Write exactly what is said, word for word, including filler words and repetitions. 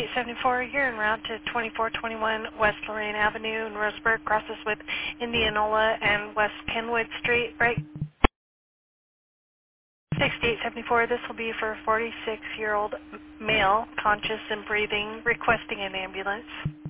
sixty-eight seventy-four, you're en route to twenty-four twenty-one West Lorraine Avenue in Roseburg, crosses with Indianola and West Kenwood Street, right? sixty-eight seventy-four, this will be for a forty-six-year-old male, conscious and breathing, requesting an ambulance.